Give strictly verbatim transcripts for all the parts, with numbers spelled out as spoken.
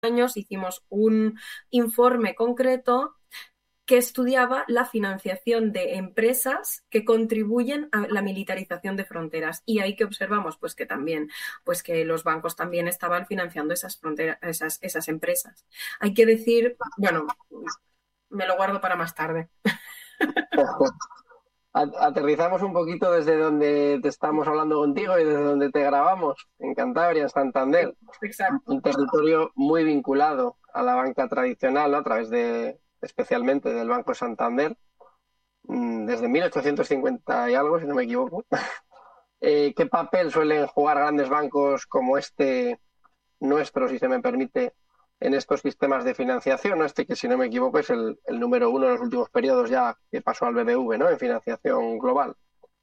años hicimos un informe concreto que estudiaba la financiación de empresas que contribuyen a la militarización de fronteras. Y ahí que observamos pues que también, pues que los bancos también estaban financiando esas fronteras, esas, esas empresas. Hay que decir, bueno, me lo guardo para más tarde. Aterrizamos un poquito desde donde te estamos hablando contigo y desde donde te grabamos, en Cantabria, en Santander, Exacto. un territorio muy vinculado a la banca tradicional, ¿no? A través de, especialmente del Banco Santander, mm, desde mil ochocientos cincuenta y algo, si no me equivoco. Eh, ¿qué papel suelen jugar grandes bancos como este nuestro, si se me permite, en estos sistemas de financiación? ¿No? Este que, si no me equivoco, es el, el número uno en los últimos periodos ya que pasó al B B V, ¿no? En financiación global.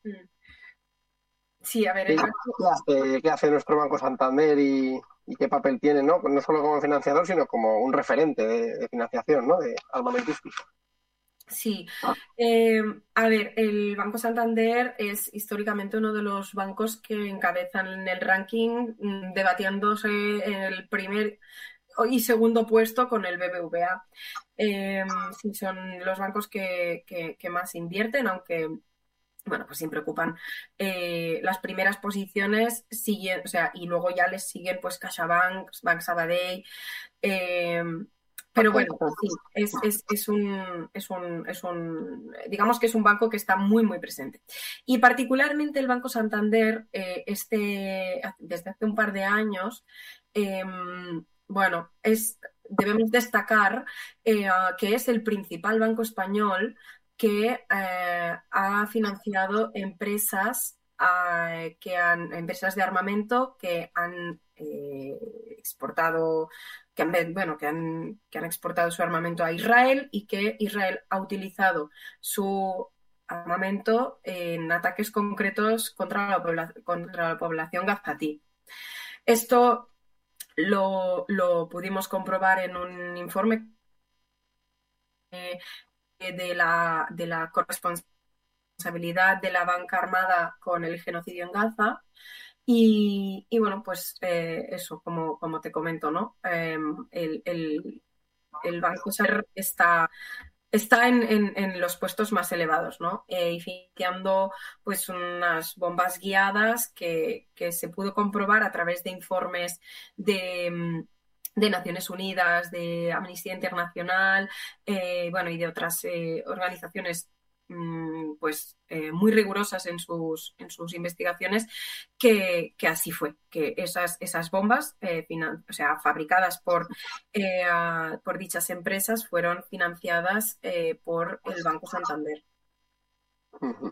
Sí, a ver, ¿Qué, el banco. qué hace, qué hace nuestro Banco Santander y, y qué papel tiene, ¿no? No solo como financiador, sino como un referente de, de financiación, ¿no? De armamentística. Sí, eh, a ver, el Banco Santander es históricamente uno de los bancos que encabezan el ranking, mm, debatiéndose el primer y segundo puesto con el B B V A. Eh, sí, son los bancos que, que, que más invierten, aunque bueno, pues siempre ocupan eh, las primeras posiciones, siguen, o sea, y luego ya les siguen pues CaixaBank, Banc Sabadell, eh, pero bueno, sí, es, es, es, un, es, un, es un, digamos que es un banco que está muy, muy presente. Y particularmente el Banco Santander, eh, este, desde hace un par de años, eh, bueno, es, debemos destacar eh, que es el principal banco español que eh, ha financiado empresas, eh, que han, empresas de armamento que han eh, exportado que han, bueno, que han, que han exportado su armamento a Israel y que Israel ha utilizado su armamento en ataques concretos contra la, pobla contra la población gazatí. Esto lo, lo, pudimos comprobar en un informe eh, de, la, de la corresponsabilidad de la banca armada con el genocidio en Gaza. Y, y bueno, pues eh, eso, como, como te comento, ¿no? Eh, el, el, el Banco Ser está, está en, en, en, los puestos más elevados, ¿no? Eh, y financiando pues unas bombas guiadas que, que, se pudo comprobar a través de informes de, de Naciones Unidas, de Amnistía Internacional, eh, bueno, y de otras eh, organizaciones pues eh, muy rigurosas en sus, en sus investigaciones, que, que, así fue, que esas, esas bombas, eh, finan, o sea, fabricadas por, eh, por dichas empresas, fueron financiadas eh, por el Banco Santander. Uh-huh.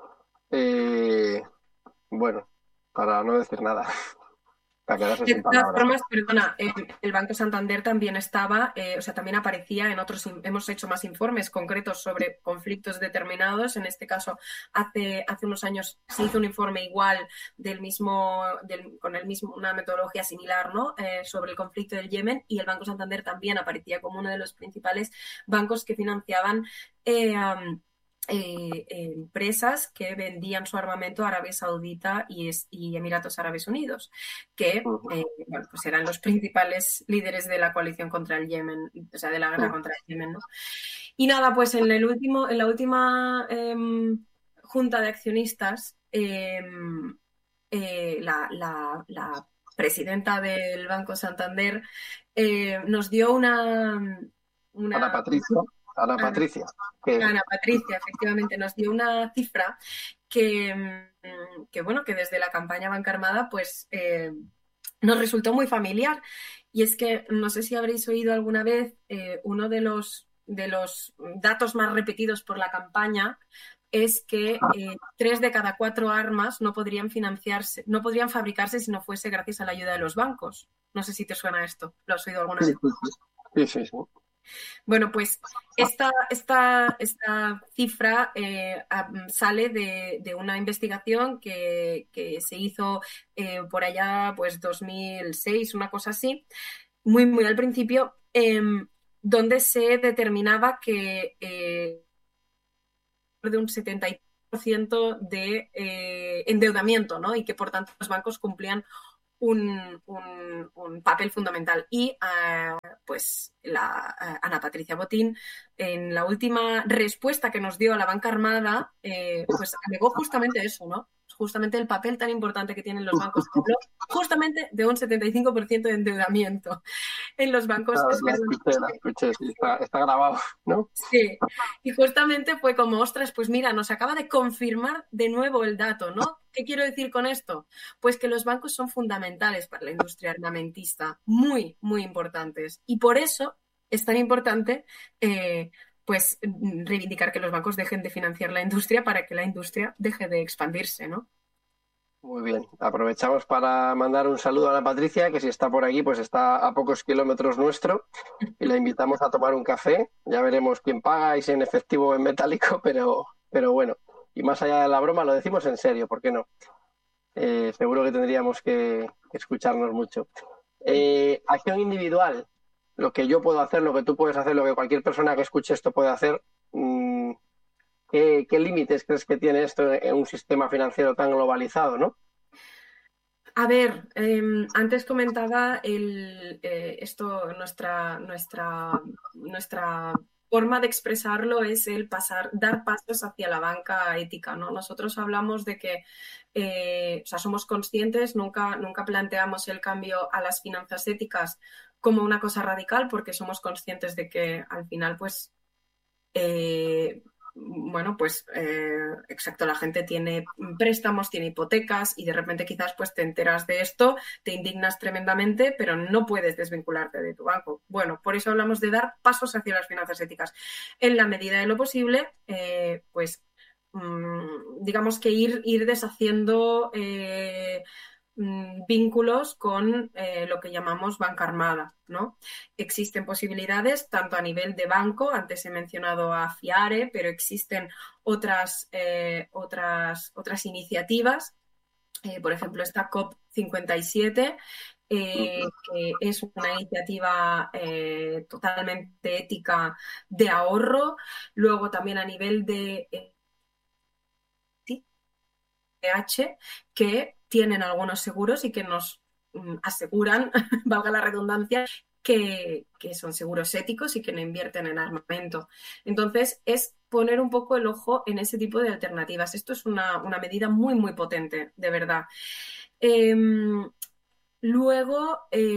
Eh, bueno, para no decir nada, para quedarse De sin todas palabras. formas, perdona, el, el Banco Santander también estaba, eh, o sea, también aparecía en otros, hemos hecho más informes concretos sobre conflictos determinados. En este caso, hace, hace unos años se hizo un informe igual del mismo, del, con el mismo, una metodología similar, ¿no? Eh, sobre el conflicto del Yemen, y el Banco Santander también aparecía como uno de los principales bancos que financiaban eh, um, Eh, eh, empresas que vendían su armamento a Arabia Saudita y, es, y Emiratos Árabes Unidos, que Uh-huh. eh, bueno, pues eran los principales líderes de la coalición contra el Yemen, o sea, de la guerra Uh-huh. contra el Yemen, ¿no? Y nada, pues en, el último, en la última eh, junta de accionistas, eh, eh, la, la, la, presidenta del Banco Santander eh, nos dio una... Ana una Patricia, Ana Ana, Patricia, que Ana Patricia, efectivamente, nos dio una cifra que, que bueno, que desde la campaña Banca Armada, pues eh, nos resultó muy familiar. Y es que no sé si habréis oído alguna vez eh, uno de los, de los datos más repetidos por la campaña es que eh, tres de cada cuatro armas no podrían financiarse, no podrían fabricarse si no fuese gracias a la ayuda de los bancos. No sé si te suena esto. ¿Lo has oído alguna sí, vez? sí, sí, sí. Bueno, pues esta, esta, esta cifra eh, sale de, de, una investigación que, que se hizo eh, por allá, pues dos mil seis, una cosa así, muy, muy al principio, eh, donde se determinaba que eh, de un setenta por ciento de eh, endeudamiento, ¿no? Y que por tanto los bancos cumplían un, un, un papel fundamental. Y uh, pues la uh, Ana Patricia Botín, en la última respuesta que nos dio a la banca armada, eh, pues alegó justamente eso, ¿no? Justamente el papel tan importante que tienen los bancos. Habló justamente de un setenta y cinco por ciento de endeudamiento en los bancos. La, la escuché, la escuché, sí, está, está grabado, ¿no? Sí, y justamente fue como, ostras, pues mira, nos acaba de confirmar de nuevo el dato, ¿no? ¿Qué quiero decir con esto? Pues que los bancos son fundamentales para la industria armamentista, muy, muy importantes. Y por eso es tan importante, eh, pues, reivindicar que los bancos dejen de financiar la industria para que la industria deje de expandirse, ¿no? Muy bien, aprovechamos para mandar un saludo a Ana Patricia, que si está por aquí, pues está a pocos kilómetros nuestro, y la invitamos a tomar un café. Ya veremos quién paga y si en efectivo o en metálico, pero, pero bueno. Y más allá de la broma, lo decimos en serio, ¿por qué no? Eh, seguro que tendríamos que, que escucharnos mucho. Eh, acción individual, lo que yo puedo hacer, lo que tú puedes hacer, lo que cualquier persona que escuche esto puede hacer. Mmm, ¿qué, qué límites crees que tiene esto en un sistema financiero tan globalizado, ¿no? A ver, eh, antes comentaba el, eh, esto, nuestra, nuestra, nuestra forma de expresarlo es el pasar, dar pasos hacia la banca ética, ¿no? Nosotros hablamos de que, eh, o sea, somos conscientes, nunca, nunca planteamos el cambio a las finanzas éticas como una cosa radical, porque somos conscientes de que al final, pues, eh, bueno, pues eh, exacto, la gente tiene préstamos, tiene hipotecas y de repente quizás pues te enteras de esto, te indignas tremendamente, pero no puedes desvincularte de tu banco. Bueno, por eso hablamos de dar pasos hacia las finanzas éticas. En la medida de lo posible, eh, pues mmm, digamos que ir, ir deshaciendo eh, vínculos con eh, lo que llamamos banca armada, ¿no? Existen posibilidades tanto a nivel de banco, antes he mencionado a FIARE, pero existen otras, eh, otras, otras iniciativas, eh, por ejemplo, esta COP cincuenta y siete, eh, que es una iniciativa eh, totalmente ética de ahorro, luego también a nivel de eh, H, que tienen algunos seguros y que nos mm, aseguran, valga la redundancia, que, que son seguros éticos y que no invierten en armamento. Entonces, es poner un poco el ojo en ese tipo de alternativas. Esto es una, una medida muy, muy potente, de verdad. Eh, luego,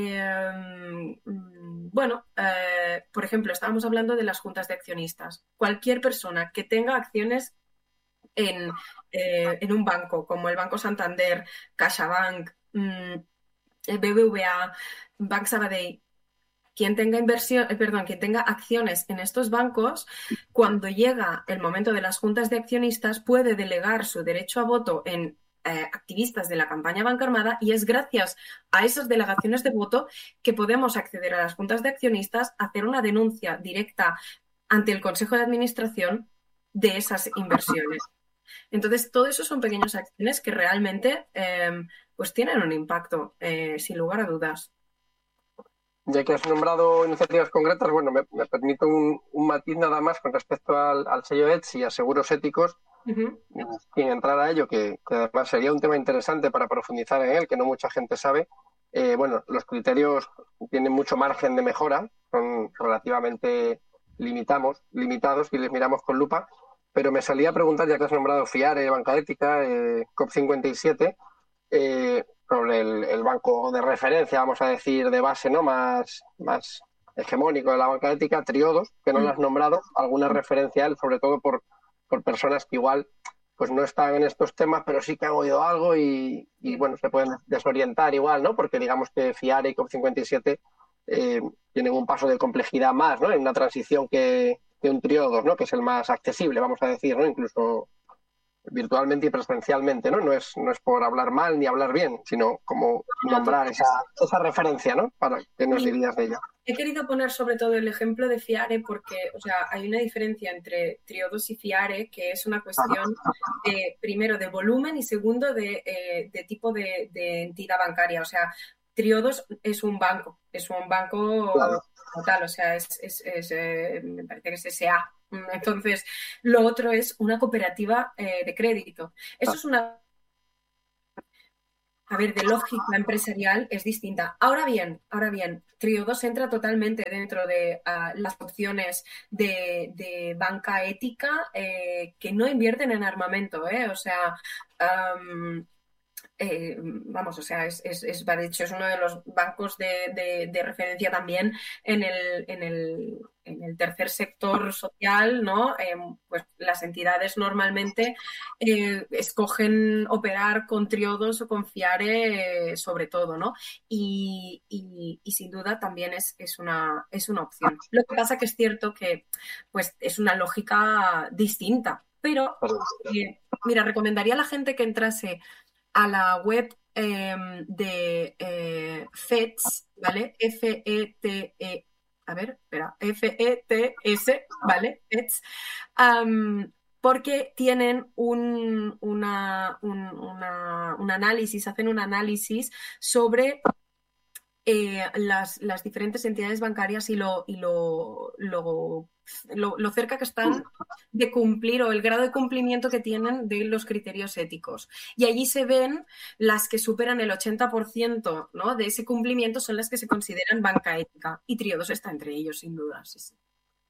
eh, bueno, eh, por ejemplo, estábamos hablando de las juntas de accionistas. Cualquier persona que tenga acciones en, eh, en un banco como el Banco Santander, CaixaBank, mmm, B B V A, Banc Sabadell, quien tenga inversión, eh, perdón, quien tenga acciones en estos bancos, cuando llega el momento de las juntas de accionistas, puede delegar su derecho a voto en eh, activistas de la campaña Banca Armada, y es gracias a esas delegaciones de voto que podemos acceder a las juntas de accionistas, hacer una denuncia directa ante el Consejo de Administración de esas inversiones. Entonces, todo eso son pequeñas acciones que realmente eh, pues tienen un impacto, eh, sin lugar a dudas. Ya que has nombrado iniciativas concretas, bueno, me, me permito un, un matiz nada más con respecto al, al sello E T S y a seguros éticos, uh-huh. sin entrar a ello, que, que además sería un tema interesante para profundizar en él, que no mucha gente sabe. Eh, bueno, los criterios tienen mucho margen de mejora, son relativamente limitamos, limitados y les miramos con lupa, pero me salía a preguntar, ya que has nombrado FIARE, Banca Ética, eh, COP cincuenta y siete, eh, sobre el, el banco de referencia, vamos a decir, de base, ¿no? Más, más hegemónico de la banca ética, Triodos, que no lo has nombrado, alguna referencia a él, sobre todo por, por personas que igual pues no están en estos temas, pero sí que han oído algo y, y bueno, se pueden desorientar igual, ¿no? Porque digamos que FIARE y COP cincuenta y siete eh, tienen un paso de complejidad más, ¿no? En una transición que, que un Triodos, ¿no? Que es el más accesible, vamos a decir, ¿no? Incluso virtualmente y presencialmente, ¿no? No es, no es por hablar mal ni hablar bien, sino como nombrar esa, esa referencia, ¿no? Para que nos dirías de ella. He querido poner sobre todo el ejemplo de FIARE porque, o sea, hay una diferencia entre Triodos y FIARE, que es una cuestión, de, primero, de volumen y segundo, de, eh, de tipo de, de entidad bancaria. O sea, Triodos es un banco, es un banco claro. como tal, o sea, es, es, es eh, me parece que es S A. Entonces, lo otro es una cooperativa eh, de crédito. Eso ah. es una... A ver, de lógica empresarial es distinta. Ahora bien, ahora bien, Triodos entra totalmente dentro de uh, las opciones de, de banca ética eh, que no invierten en armamento, ¿eh? O sea, um, eh, vamos, o sea, es, es, es, de hecho, es uno de los bancos de, de, de referencia también en el, en el, en el tercer sector social, ¿no? Eh, pues las entidades normalmente eh, escogen operar con Triodos o con Fiare eh, sobre todo, ¿no? Y, y, y sin duda también es, es, una, es una opción. Lo que pasa que es cierto que pues, es una lógica distinta, pero eh, mira, recomendaría a la gente que entrase a la web eh, de eh, FETS, ¿vale? F-E-T-E, a ver, espera, F-E-T-S, ¿vale? FETS, um, porque tienen un, una, un, una, un análisis, hacen un análisis sobre eh, las, las, diferentes entidades bancarias y, lo, y lo, lo, lo, lo, cerca que están de cumplir o el grado de cumplimiento que tienen de los criterios éticos. Y allí se ven las que superan el ochenta por ciento, ¿no? De ese cumplimiento son las que se consideran banca ética. Y Triodos está entre ellos, sin duda. Sí, sí.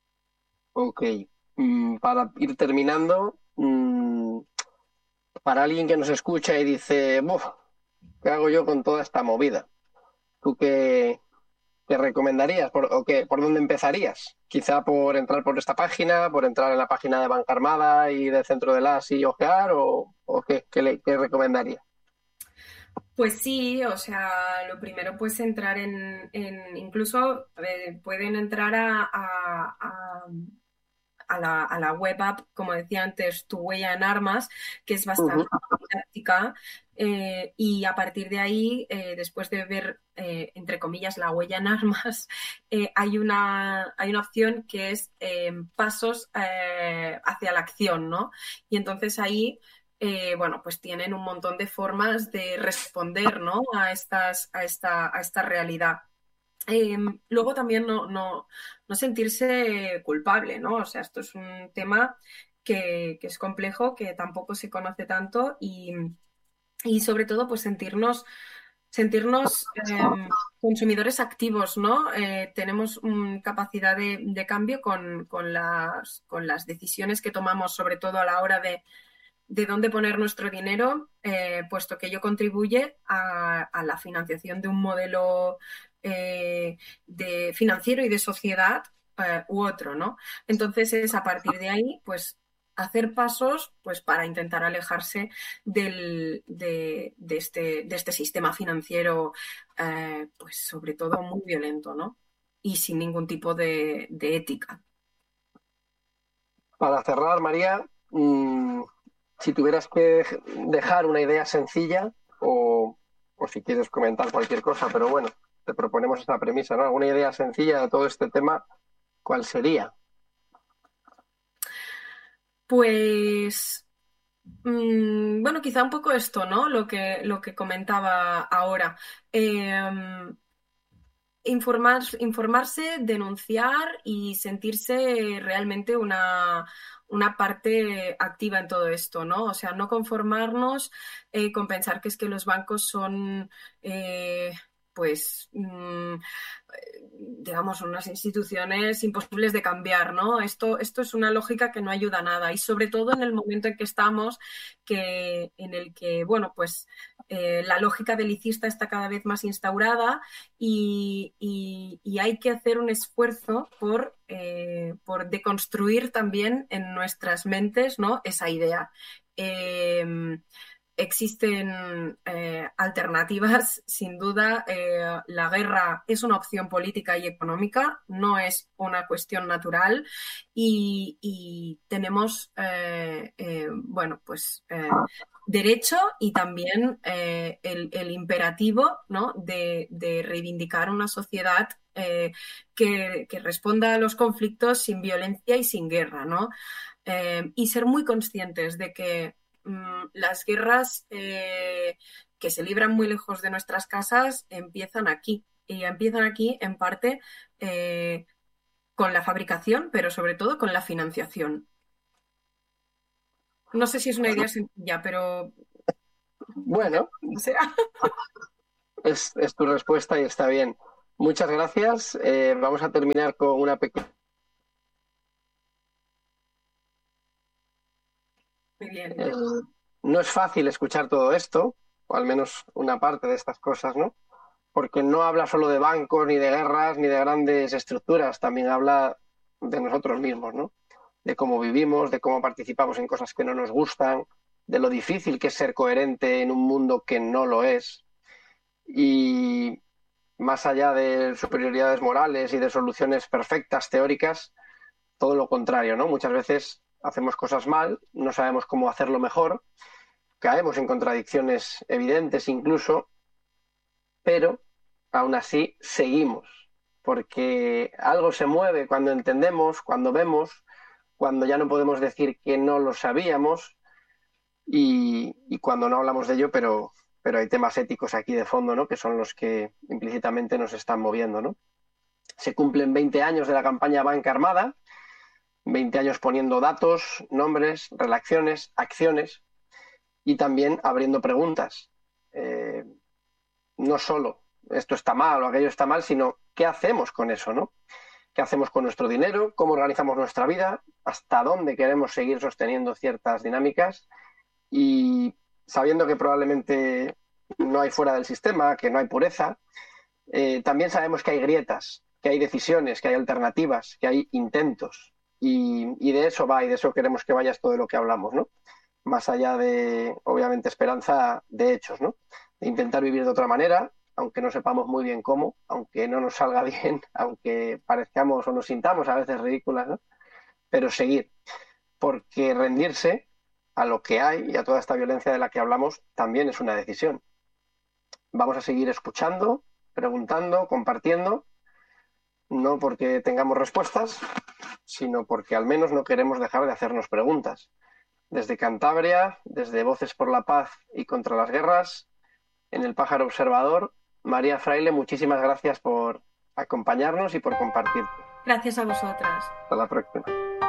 Ok, mm, para ir terminando, mm, para alguien que nos escucha y dice, "Buf, ¿qué hago yo con toda esta movida? ¿Tú qué, qué recomendarías? ¿Por, o qué, por dónde empezarías? Quizá por entrar por esta página, por entrar en la página de Banca Armada y del Centro de la A S y ojear, o, o qué, qué, le, qué recomendarías? Pues sí, o sea, lo primero pues entrar en, en incluso eh, pueden entrar a, a, a a la, a la web app, como decía antes, Tu Huella en Armas, que es Uh-huh. bastante práctica. Eh, y a partir de ahí, eh, después de ver, eh, entre comillas, la huella en armas, eh, hay, una, hay una opción que es eh, pasos eh, hacia la acción, ¿no? Y entonces ahí, eh, bueno, pues tienen un montón de formas de responder, ¿no? A, estas, a, esta, a esta realidad. Eh, luego también no, no, no sentirse culpable, ¿no? O sea, esto es un tema que, que es complejo, que tampoco se conoce tanto y, y sobre todo pues sentirnos, sentirnos eh, consumidores activos, ¿no? Eh, tenemos um, capacidad de, de cambio con, con, las, con las decisiones que tomamos, sobre todo a la hora de de dónde poner nuestro dinero, eh, puesto que ello contribuye a, a, la financiación de un modelo eh, de financiero y de sociedad eh, u otro, ¿no? Entonces es a partir de ahí, pues, hacer pasos pues, para intentar alejarse del, de, de, este, de este sistema financiero, eh, pues sobre todo muy violento, ¿no? Y sin ningún tipo de, de ética. Para cerrar, María, mmm, si tuvieras que dejar una idea sencilla o, o si quieres comentar cualquier cosa, pero bueno, te proponemos esta premisa, ¿no? Alguna idea sencilla de todo este tema, ¿cuál sería? Pues mmm, bueno, quizá un poco esto, ¿no? Lo que, lo que comentaba ahora. Eh, informar, informarse, denunciar y sentirse realmente una, una parte activa en todo esto, ¿no? O sea, no conformarnos eh, con pensar que es que los bancos son, eh, pues, mmm, digamos, unas instituciones imposibles de cambiar, ¿no? Esto, esto es una lógica que no ayuda a nada y sobre todo en el momento en que estamos, que, en el que, bueno, pues eh, la lógica belicista está cada vez más instaurada y, y, y hay que hacer un esfuerzo por, eh, por deconstruir también en nuestras mentes, ¿no? Esa idea. Eh, Existen eh, alternativas, sin duda. Eh, la guerra es una opción política y económica, no es una cuestión natural y, y tenemos, eh, eh, bueno, pues eh, derecho y también eh, el, el, imperativo, ¿no? de, de reivindicar una sociedad eh, que, que responda a los conflictos sin violencia y sin guerra, ¿no? Eh, y ser muy conscientes de que las guerras eh, que se libran muy lejos de nuestras casas empiezan aquí. Y empiezan aquí en parte eh, con la fabricación, pero sobre todo con la financiación. No sé si es una idea sencilla, pero... Bueno, O sea, es, es tu respuesta y está bien. Muchas gracias. Eh, vamos a terminar con una pequeña... muy bien. Eh, no es fácil escuchar todo esto, o al menos una parte de estas cosas, ¿no? Porque no habla solo de bancos, ni de guerras, ni de grandes estructuras, también habla de nosotros mismos, ¿no? De cómo vivimos, de cómo participamos en cosas que no nos gustan, de lo difícil que es ser coherente en un mundo que no lo es. Y más allá de superioridades morales y de soluciones perfectas, teóricas, todo lo contrario, ¿no? Muchas veces hacemos cosas mal, no sabemos cómo hacerlo mejor, caemos en contradicciones evidentes incluso, pero aún así seguimos, porque algo se mueve cuando entendemos, cuando vemos, cuando ya no podemos decir que no lo sabíamos y, y cuando no hablamos de ello, pero, pero hay temas éticos aquí de fondo, ¿no? Que son los que implícitamente nos están moviendo, ¿no? Se cumplen veinte años de la campaña Banca Armada, veinte años poniendo datos, nombres, relaciones, acciones y también abriendo preguntas. Eh, no solo esto está mal o aquello está mal, sino qué hacemos con eso, ¿no? ¿Qué hacemos con nuestro dinero? ¿Cómo organizamos nuestra vida? ¿Hasta dónde queremos seguir sosteniendo ciertas dinámicas? Y sabiendo que probablemente no hay fuera del sistema, que no hay pureza, eh, también sabemos que hay grietas, que hay decisiones, que hay alternativas, que hay intentos. Y, y de eso va, y de eso queremos que vaya todo de lo que hablamos, ¿no? Más allá de, obviamente, esperanza de hechos, ¿no? De intentar vivir de otra manera, aunque no sepamos muy bien cómo, aunque no nos salga bien, aunque parezcamos o nos sintamos a veces ridículas, ¿no? Pero seguir, porque rendirse a lo que hay y a toda esta violencia de la que hablamos también es una decisión. Vamos a seguir escuchando, preguntando, compartiendo, no porque tengamos respuestas, sino porque al menos no queremos dejar de hacernos preguntas. Desde Cantabria, desde Voces por la Paz y contra las Guerras, en El Pájaro Observador, María Fraile, muchísimas gracias por acompañarnos y por compartir. Gracias a vosotras. Hasta la próxima.